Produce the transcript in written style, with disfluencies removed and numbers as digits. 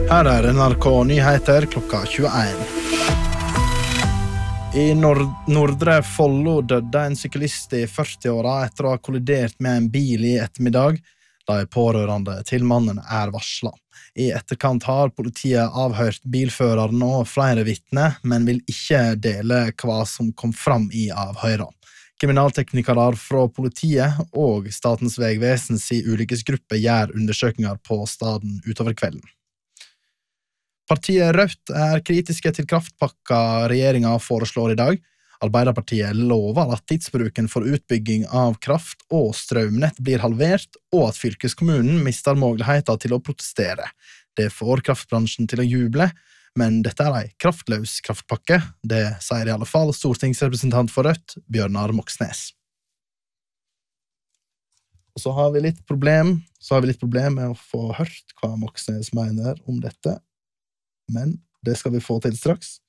Her NRK Nyheter klokka 21. I Nordre Follo døde en syklist i 40-åra etter å ha kollidert med en bil i ettermiddag. De pårørende til mannen varslet. I etterkant har politiet avhørt bilføreren og flere vitner, men vil ikke dele hva som kom fram i avhøret. Kriminalteknikere fra politiet og Statens vegvesens ulykkesgruppe gjør undersøkelser på staden utover kvelden. Partiet Rødt kritiske til kraftpakka regjeringen foreslår i dag. Arbeiderpartiet lover at tidsbruken for utbygging av kraft og strømnett blir halvert, og at fylkeskommunen mister muligheten til å protestere. Det får kraftbransjen til å juble, men dette en kraftløs kraftpakke. Det sier i alle fall stortingsrepresentant for Rødt, Bjørnar Moxnes. Og så har vi litt problem med å få hørt hva Moxnes mener om dette. Men det skal vi få til straks.